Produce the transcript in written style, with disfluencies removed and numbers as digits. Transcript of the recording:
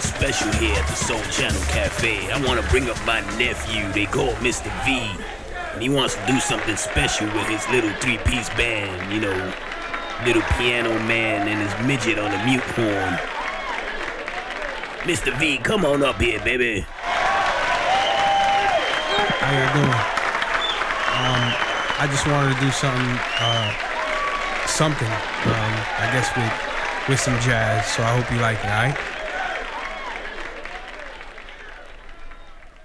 something special here at the Soul Channel Cafe. I want to bring up my nephew, they call Mr. V. And he wants to do something special with his little three-piece band, you know, little piano man and his midget on the mute horn. Mr. V, come on up here, baby. How you doing? I just wanted to do something, I guess with some jazz, so I hope you like it, alright?